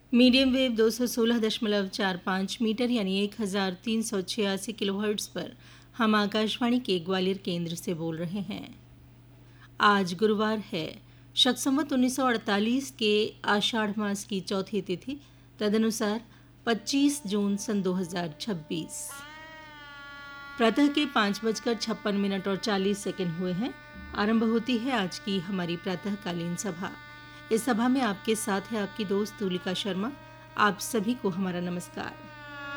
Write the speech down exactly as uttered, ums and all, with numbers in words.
Medium wave दो सौ सोलह दशमलव चार पाँच मीटर यानी एक हज़ार तीन सौ छियासी किलोहर्ट्ज़ पर हम आकाशवाणी के ग्वालियर केंद्र से बोल रहे हैं। आज गुरुवार है, शक संवत उन्नीस सौ अड़तालीस के आषाढ़ मास की चौथी तिथि, तदनुसार पच्चीस जून सन दो हज़ार छब्बीस। प्रातः के पाँच बजकर छप्पन मिनट और चालीस सेकंड हुए हैं। आरंभ होती है आज की हमारी प्रातःकालीन सभा। इस सभा में आपके साथ है आपकी दोस्त तुलिका शर्मा। आप सभी को हमारा नमस्कार।